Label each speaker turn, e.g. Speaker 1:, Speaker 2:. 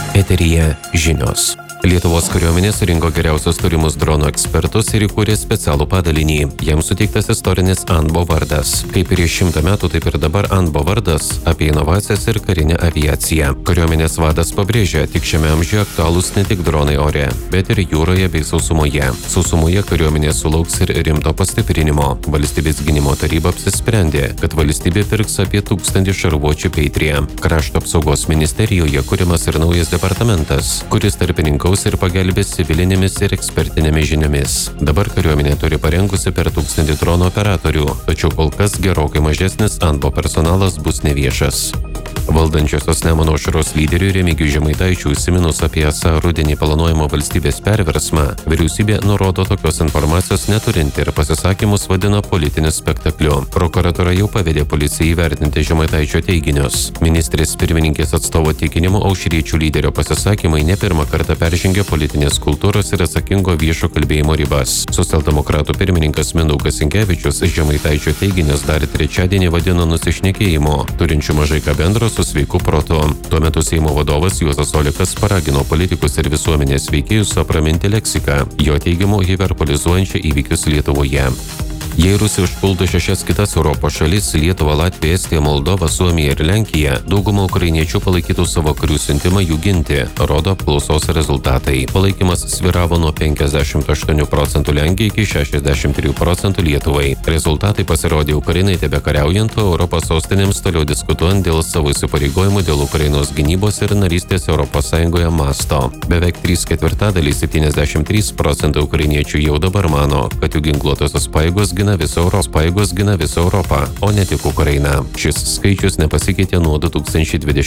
Speaker 1: Eteryje žinios. Lietuvos kariuomenė surinko geriausius turimus dronų ekspertus ir įkūrė specialų padalinį. Jam suteiktas istorinis ANBO vardas. Kaip prieš 100 metų, taip ir dabar ANBO vardas apie inovacijas ir karinę aviaciją. Kariuomenės vadas pabrėžia, tik šiame amžiuje aktualūs ne tik dronai ore, bet ir jūroje bei sausumoje. Sausumoje kariuomenė sulauks ir rimto pastiprinimo. Valstybės gynimo taryba apsisprendė, kad valstybė pirks apie 1000 šarvuočių Patriot. Krašto apsaugos ministerijoje kuriamas ir naujas departamentas, kuris tarpininkaus ir pagelbės civilinėmis ir ekspertinėmis žiniomis. Dabar kariuomenė turi parengusi per 1000 dronų operatorių, tačiau kol kas gerokai mažesnis ANBO personalas bus neviešas. Valdančiosios Nemuno aušros lyderiui Remigijui Žemaitaičiui užsiminus apie esą rudenį planuojamo valstybės perversmą, vyriausybė nurodo tokios informacijos neturinti ir pasisakymus vadina politiniu spektakliu. Prokuratūra jau pavedė policijai įvertinti Žemaitaičio teiginius. Ministrės pirmininkės atstovo tikinimu aušriečių lyderio pasisakymai ne pirmą kartą peržengė politinės kultūros ir atsakingo viešo kalbėjimo ribas. Socialdemokratų pirmininkas Mindaugas Sinkevičius Žemaitaičio teiginius dar trečiadienį vadino nusišnekėjimu, turinčiu mažai ką bendro su sveiku protu. Tuo metu Seimo vadovas Juozas Olekas paragino politikus ir visuomenės veikėjus apraminti leksiką, jo teigimu hiperbolizuojančią įvykius Lietuvoje. Jei Rusija užpultų 6 kitas Europos šalis – Lietuvą, Latviją, Estiją, Moldovą, Suomiją ir Lenkiją, dauguma ukrainiečių palaikytų savo karių siuntimą jų ginti, rodo apklausos rezultatai. Palaikymas sviravo nuo 58% Lenkijai iki 63% Lietuvai. Rezultatai pasirodė Ukrainai tebekariaujant, o Europos sostinėms toliau diskutuojant dėl savo įsipareigojimų dėl Ukrainos gynybos ir narystės ES masto. Beveik 3/4 73% ukrainiečių jau dabar mano, kad jų ginkluotosios pajėgos gina visą Europą, o ne tik Ukrainą. Šis skaičius nepasikeitė nuo 2020